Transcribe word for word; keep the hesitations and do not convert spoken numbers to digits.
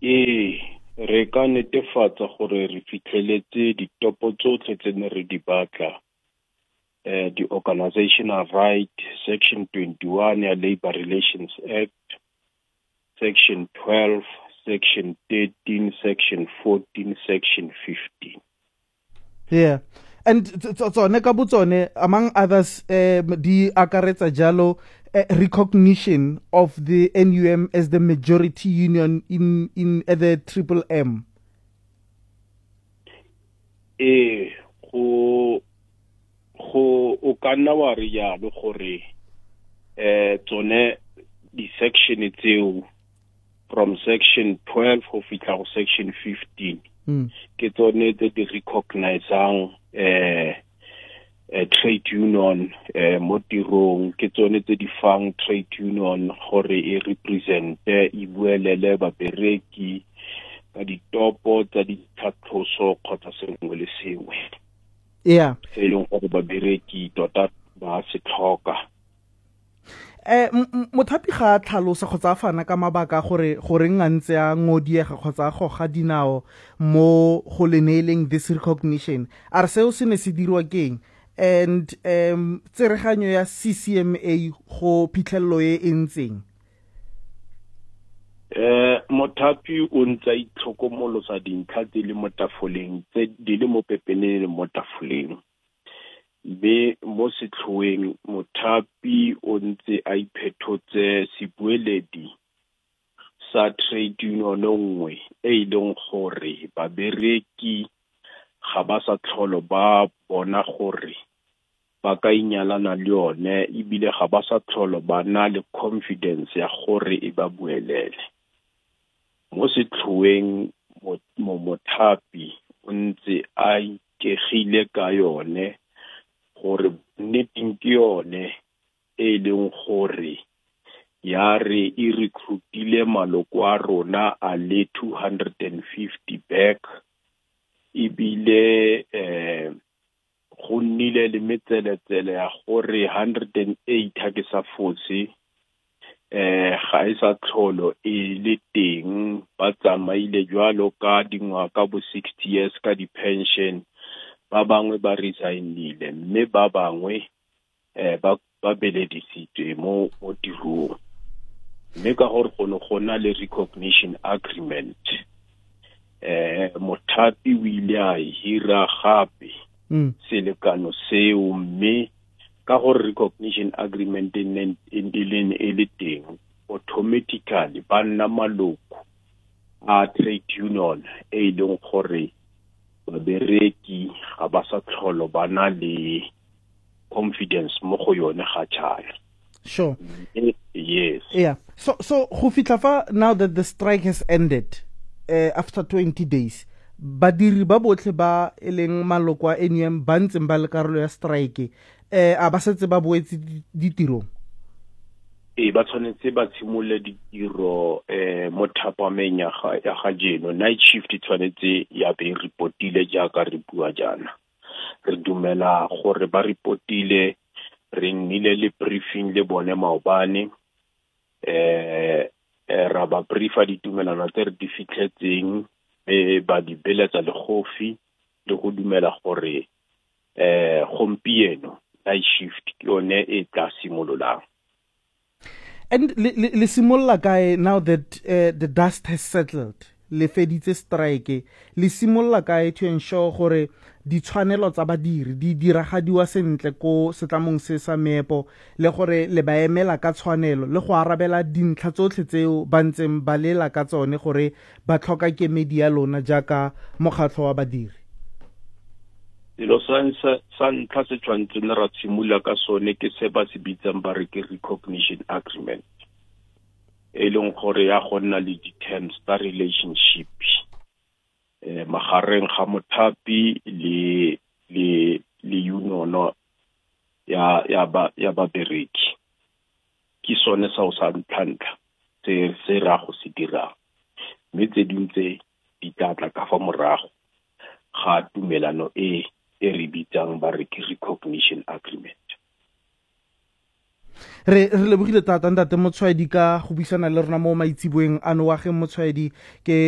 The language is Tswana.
e re ka netefatsa gore re fitlheletse ditopo tsotlhe tse ne re di batla eh di organizational right, section twenty-one ya Labor Relations Act, section twelve, section thirteen, section fourteen, section fifteen. Yeah. And tsone ka botsone among others um di akaretsa jalo uh, recognition of the N U M as the majority union in in uh, the Triple M. Eh go go o kana wa re yalo gore eh tsone di section tseo from section twelve go fitla go section fifteen ke tsone tse di recognizang eh eh trade union eh mo tirong, ke tsone tse di fang trade union gore e represent e buelele babereki ka ditopo tsa ditlhatlhoso kgotsa sengwe le sengwe. Yeah. e leng gore babereki tota ba se tlhoka. Eh mothapi ga tlhalosa kgotsa fana ka mabaka gore gore ngantse a ngodiega kgotsa go ga dinao mo go leneeleng this recognition a re seo se ne se dirwa keng and um tsereganyo ya C C M A go phitlhelelo e entseng. eh mothapi o ntse itlhokomolosa dintlha tse le mo tafoleng tse di le mo pepeneng le mo tafoleng, be mo setlhoeng mothapi o ntse a iphethotse sebueledi sa trade union nngwe e ileng gore babereki ga ba sa tlholo ba bona gore ba ka inyalana le yone, ebile ga ba sa tlholo ba na le confidence ya gore e ba buelele. Mo setlhoeng mo mothapi o ntse a ikegile ka yone gore nneteng ke yone e leng gore ya re e recruitile maloko a rona a le two hundred fifty back, ebile eh go nnile le metseletsele ya gore one hundred eight ha ke sa fose eh ga e sa tlholo e le teng, ba tsamaile jwalo ka dingwaga bo sixty years ka di-pension, ba bangwe ba resignile mme ba bangwe eh ba ba beledisitswe mo mo tirong. Mme ka gore go ne go na le recognition agreement eh mothapi o ile a hira gape selekano seo, mme ka gore recognition agreement in in e le teng automatically ba nna maloko a trade union e leng gore babereki ga ba sa tlholo ba na le confidence mo go yone ga jalo. Sure. Yes. Yeah. So so go fitla fa now that the strike has ended uh, after twenty days, badiri ba botlhe ba eleng maloko a N U M ba ntseng ba le karolo ya strike eh a ba setse ba boetse ditirong. E ba tshwanetse ba tshimole ditiro eh mo thapameng ya ga ya ga jeno. Night shift tshwanetse ya be reportile jaaka re bua jana. Re dumela gore ba reportile, re nnile le briefing le bone maobane eh ra ba briefa ditumelano tse re di fitlhetseng, e ba di beletsa le gofi le go dumela gore eh gompieno night shift ke yone e tla simololang. And le simolla kae now that uh, the dust has settled, le feditse strike, le simolla kae to ensure gore ditshwanelo tsa badiri di diragadiwa sentle ko setlamong se sa meepo, le gore le ba emela ka tshwanelo le go arabela dintlha tsotlhe tseo ba ntseng ba lela ka tsone gore ba tlhoka kemedi ya lona jaaka mokgatlho wa badiri. Dilo sa ntlha se tshwanetse le ra tshimula ka sone ke se ba se bitsang ba re ke recognition agreement, e leng gore ya go nna le di-terms tsa relationship eh magareng ga mothapi le le le union ya ya ba ya babereki. Ke sone sa o sa ntlhantlha se se ra go se dira, mme tse dintse di tlatla ka fa morago ga tumelano e e re bitsang ba re ke recognition agreement. re re lebogile tata ntate Motshwaedi ka go buisana le rona mo maitsiboeng ano wa ge Motshwaedi ke